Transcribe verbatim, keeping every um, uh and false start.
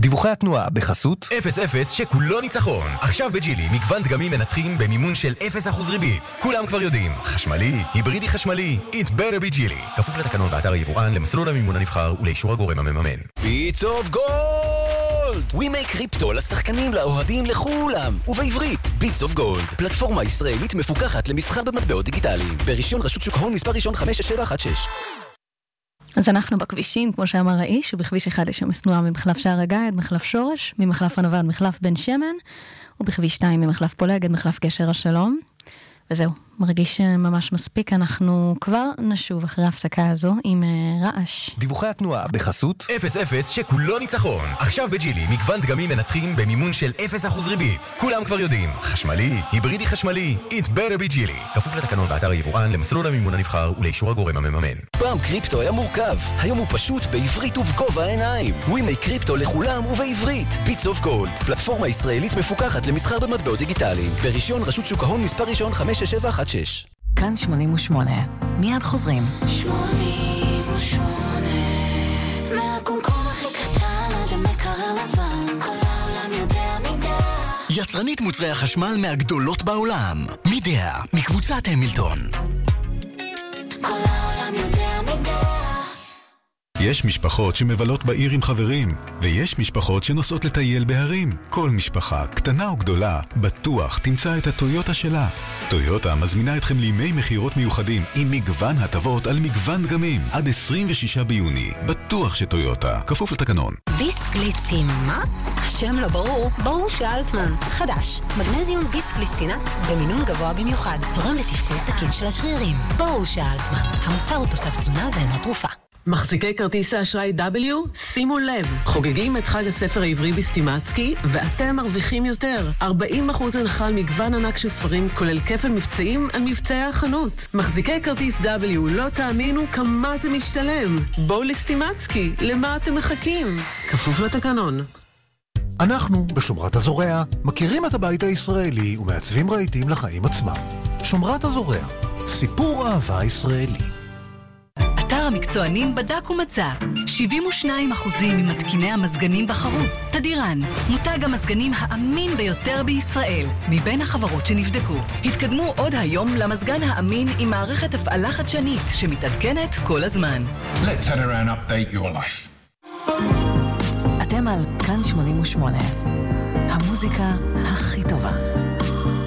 דיווחי התנועה בחסות אפס אפס שכולו ניצחון. עכשיו בג'ילי מגוון דגמים מנצחים במימון של אפס אחוז ריבית. כולם כבר יודעים, חשמלי, היברידי חשמלי, it better be ג'ילי. כפוף לתקנון באתר היבואן, למסלול המימון הנבחר ולאישור הגורם המממן. Bits of Gold! WeMake קריפטו לשחקנים, לאוהדים, לכולם. ובעברית, Bits of Gold, פלטפורמה ישראלית מפוקחת למסחר במטבעות דיגיטליים. ברישיון רשות שוק ההון מספר ראשון חמש שש שבע אחת שש. אז אנחנו בכבישים, כמו שאמר האיש, ובכביש אחד יש שם תנועה ממחלף שער הגיא עד מחלף שורש, ממחלף ענבה עד מחלף בן שמן, ובכביש שתיים ממחלף פולג עד מחלף גשר השלום. וזהו, מרגיש ממש מספיק, אנחנו כבר נשוב אחרי ההפסקה הזו עם רעש. דיווחי התנועה בחסות אפס אפס שכולו ניצחון. עכשיו בג'ילי מגוון דגמים מנצחים במימון של אפס אחוז ריבית. כולם כבר יודעים, חשמלי, היברידי חשמלי, it better be ג'ילי. כפוף לתקנון באתר היבואן, למסלול המימון הנבחר ולאישור הגורם המממן. פעם קריפטו היה מורכב, היום הוא פשוט בעברית ובגובה העיניים. WeMake קריפטו לכולם ובעברית. Bits of Gold, פלטפורמה ישראלית מפוקחת למסחר במטבעות דיגיטליים. ברישיון רשות שוק ההון מספר ראשון חמש שש שבע אחת שש. כאן שמונים ושמונה. מיד חוזרים. שמונים ושמונה. מהקומקום הכי קטן עד למקרר לבן. כל העולם יודע מידע. יצרנית מוצרי החשמל מהגדולות בעולם. מידע, מקבוצת המילטון. כל העולם יודע מידע. יש משפחות שמבלות בעיר עם חברים, ויש משפחות שנוסעות לטייל בהרים. כל משפחה, קטנה או גדולה, בטוח תמצא את הטויוטה שלה. טויוטה מזמינה אתכם לימי מחירות מיוחדים עם מגוון הטבות על מגוון דגמים. עד עשרים ושישה ביוני. בטוח שטויוטה, כפוף לתקנון. ביסקליצין, מה? השם לא ברור, ברור שאלטמן. חדש, מגנזיום ביסקליצינט במינון גבוה במיוחד. תורם לתפקוד תקין של השרירים. ברור שאלטמן. המוצר הוא תוסף תזונה ואינו תרופה. מחזיקי כרטיס האשראי W, שימו לב, חוגגים את חג הספר העברי בסטימצקי, ואתם מרוויחים יותר. ארבעים אחוז הנחה על מגוון ענק של ספרים, כולל כפל מבצעים על מבצעי החנות. מחזיקי כרטיס W, לא תאמינו כמה זה משתלם. בואו לסטימצקי, למה אתם מחכים? כפוף לתקנון. אנחנו, בשומרת הזורע, מכירים את הבית הישראלי ומעצבים רהיטים לחיים עצמם. שומרת הזורע, סיפור אהבה ישראלי. אתר המקצוענים בדק ומצא. שבעים ושניים אחוזים ממתקיני המזגנים בחרו. תדירן, מותג המזגנים האמין ביותר בישראל, מבין החברות שנבדקו. התקדמו עוד היום למזגן האמין עם מערכת הפעלה חדשנית שמתעדכנת כל הזמן. Let's head around update your life. אתם על כאן שמונים ושמונה. המוזיקה הכי טובה.